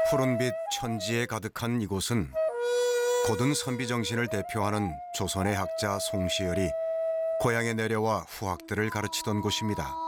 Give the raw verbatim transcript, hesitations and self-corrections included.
푸른빛 천지에 가득한 이곳은 고든 선비 정신을 대표하는 조선의 학자 송시열이 고향에 내려와 후학들을 가르치던 곳입니다.